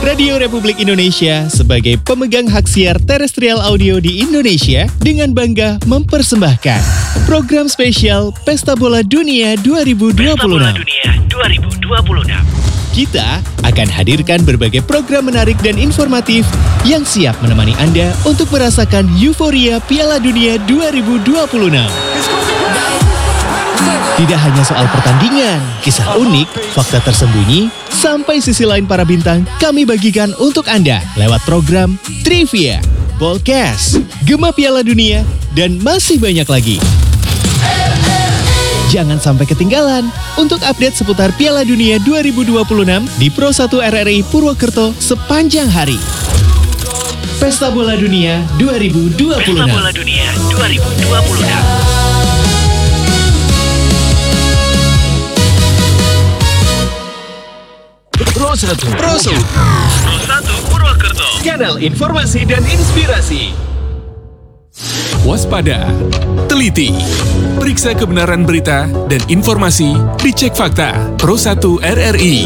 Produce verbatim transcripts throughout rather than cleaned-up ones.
Radio Republik Indonesia sebagai pemegang hak siar terestrial audio di Indonesia dengan bangga mempersembahkan program spesial Pesta Bola Dunia dua ribu dua puluh enam. Pesta Bola Dunia dua ribu dua puluh enam. Kita akan hadirkan berbagai program menarik dan informatif yang siap menemani Anda untuk merasakan euforia Piala Dunia dua ribu dua puluh enam. Tidak hanya soal pertandingan, kisah unik, fakta tersembunyi, sampai sisi lain para bintang kami bagikan untuk Anda lewat program Trivia, Podcast, Gema Piala Dunia, dan masih banyak lagi. Jangan sampai ketinggalan untuk update seputar Piala Dunia dua ribu dua puluh enam di Pro satu R R I Purwokerto sepanjang hari. Pesta Bola Dunia dua ribu dua puluh enam. Pesta Bola Dunia dua ribu dua puluh enam. Pro satu. Pro satu. Pro satu Purwokerto. Kanal informasi dan inspirasi. Waspada, teliti, periksa kebenaran berita dan informasi, dicek fakta. Pro satu R R I.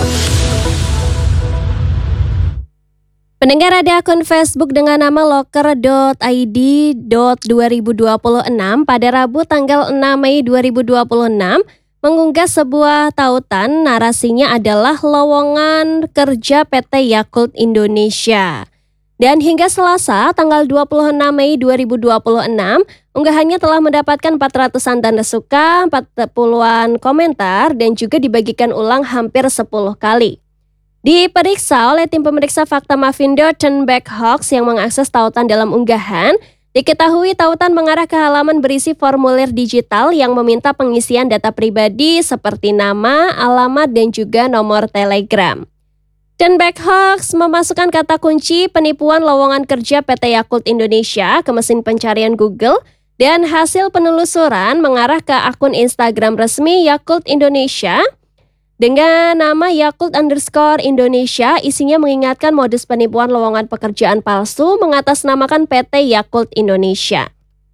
Pendengar, ada akun Facebook dengan nama loker dot i d dua ribu dua puluh enam pada Rabu tanggal enam Mei dua ribu dua puluh enam mengunggah sebuah tautan. Narasinya adalah lowongan kerja P T Yakult Indonesia. Dan hingga Selasa tanggal dua puluh enam Mei dua ribu dua puluh enam, unggahannya telah mendapatkan empat ratusan tanda suka, empat puluhan komentar, dan juga dibagikan ulang hampir sepuluh kali. Diperiksa oleh tim pemeriksa fakta Mavindo Turn Back Hoax yang mengakses tautan dalam unggahan, diketahui tautan mengarah ke halaman berisi formulir digital yang meminta pengisian data pribadi seperti nama, alamat, dan juga nomor telegram. Dan Back Hoax memasukkan kata kunci penipuan lowongan kerja P T Yakult Indonesia ke mesin pencarian Google, dan hasil penelusuran mengarah ke akun Instagram resmi Yakult Indonesia dengan nama Yakult underscore Indonesia. Isinya mengingatkan modus penipuan lowongan pekerjaan palsu mengatasnamakan P T Yakult Indonesia.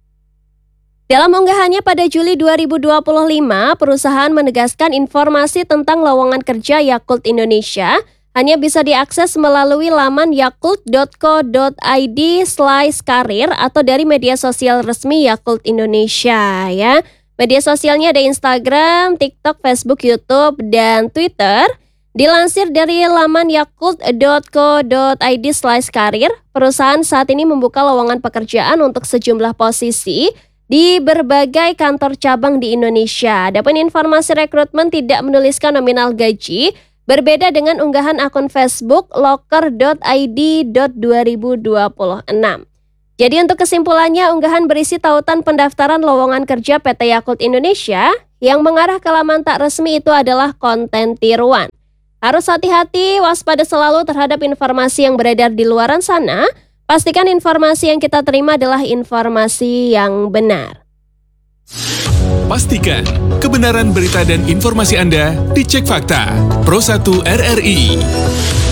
Dalam unggahannya pada Juli dua ribu dua puluh lima, perusahaan menegaskan informasi tentang lowongan kerja Yakult Indonesia hanya bisa diakses melalui laman yakult dot co dot i d slash karir atau dari media sosial resmi Yakult Indonesia ya. Media sosialnya ada Instagram, TikTok, Facebook, YouTube, dan Twitter. Dilansir dari laman yakult dot co dot i d slash karir, perusahaan saat ini membuka lowongan pekerjaan untuk sejumlah posisi di berbagai kantor cabang di Indonesia. Adapun informasi rekrutmen tidak menuliskan nominal gaji, berbeda dengan unggahan akun Facebook loker dot i d dua ribu dua puluh enam. Jadi untuk kesimpulannya, unggahan berisi tautan pendaftaran lowongan kerja P T Yakult Indonesia yang mengarah ke laman tak resmi itu adalah konten tiruan. Harus hati-hati, waspada selalu terhadap informasi yang beredar di luaran sana. Pastikan informasi yang kita terima adalah informasi yang benar. Pastikan kebenaran berita dan informasi Anda dicek fakta. Pro satu R R I.